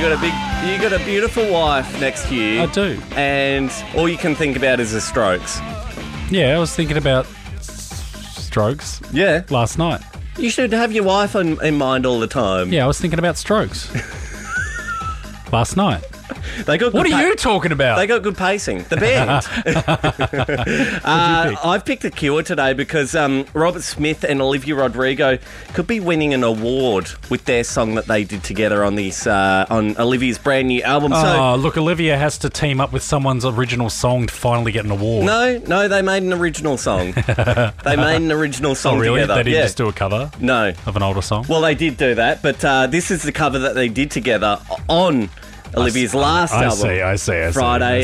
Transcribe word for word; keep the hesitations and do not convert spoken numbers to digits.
You got a big, you got a beautiful wife next to you. I do. And all you can think about is the Strokes. Yeah, I was thinking about Strokes. Yeah. Last night. You should have your wife in, in mind all the time. Yeah, I was thinking about Strokes. Last night. They got What good are pa- you talking about? They got good pacing. The band. uh, pick? I've picked The Cure today because um, Robert Smith and Olivia Rodrigo could be winning an award with their song that they did together on this uh, on Olivia's brand new album. Oh, So look, Olivia has to team up with someone's original song to finally get an award. no, no, they made an original song. They made an original song Oh, really? together. They didn't yeah. just do a cover No. of an older song? Well, they did do that, but uh, this is the cover that they did together on Olivia's last I album. see, I see, I see. Friday.